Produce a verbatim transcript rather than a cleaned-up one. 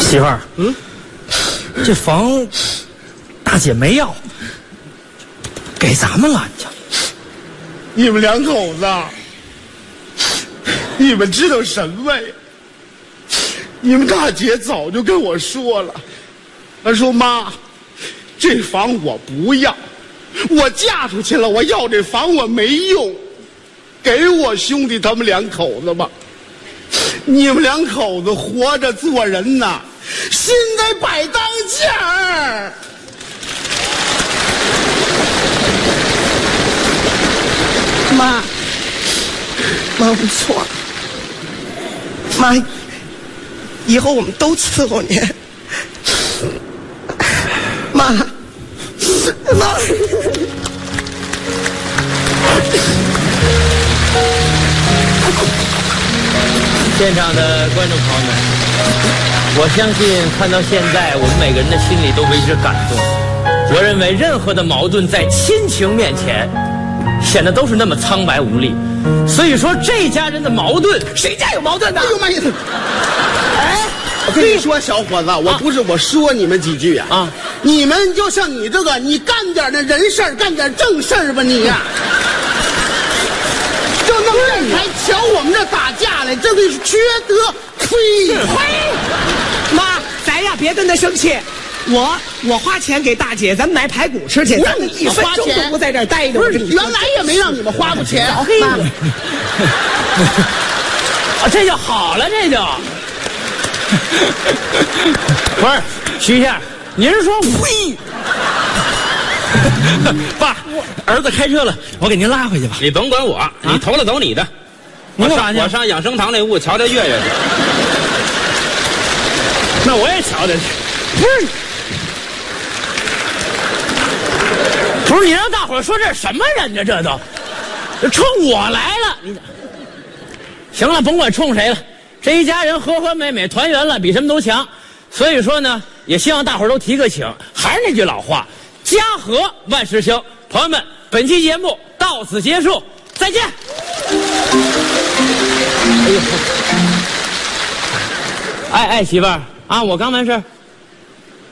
媳妇儿，嗯，这房大姐没要，给咱们了，你瞧。 你们两口子，你们知道什么呀？你们大姐早就跟我说了，她说妈，这房我不要，我嫁出去了，我要这房我没用，给我兄弟他们两口子吧。你们两口子活着做人呐，心得摆当间儿。 妈，妈，我们错了。妈，以后我们都伺候您。妈，妈。 现场的观众朋友们，我相信看到现在，我们每个人的心里都为之感动。我认为任何的矛盾在亲情面前，显得都是那么苍白无力。所以说，这家人的矛盾，谁家有矛盾呢？ 哎呦妈呀！哎，我跟你说，小伙子，我不是我说你们几句啊，啊你们就像你这个，你干点那人事儿，干点正事儿吧，你呀、啊。就弄这还瞧我们这打架来，这个是缺德！呸！ 呸！妈，咱呀别跟他生气。我我花钱给大姐，咱买排骨吃去。 让你一分钟都不在这儿待着。 不是，原来也没让你们花过钱。 妈， 啊，这就好了，这就。不是，徐先生，您是说呸？ 爸，儿子开车了，我给您拉回去吧。 你甭管我，你投了走你的。 我上我上养生堂那屋瞧瞧月月去。 那我也瞧瞧去。 不是，不是，你让大伙儿说这是什么人呢？这都，这冲我来了。你行了，甭管冲谁了，这一家人和和美美团圆了，比什么都强。所以说呢，也希望大伙儿都提个醒。还是那句老话。家和万事兴，朋友们，本期节目到此结束，再见。哎呦，哎哎，媳妇儿啊，我刚完事儿。